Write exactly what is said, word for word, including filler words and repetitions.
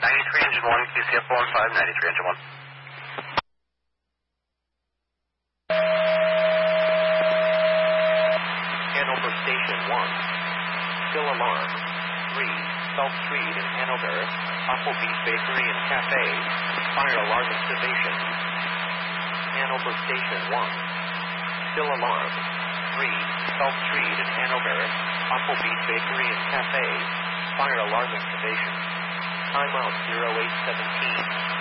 ninety-three engine one, Q C F four one five, ninety-three engine one. Hanover Station one. Still alarm. three. South Street in Hanover. Applebee's Bakery and Cafe. Fire alarm activation. Hanover Station one. Still alarm. three. South Street in Hanover. Applebee's Bakery and Cafe. Fire alarm activation. Timeout zero eight seventeen.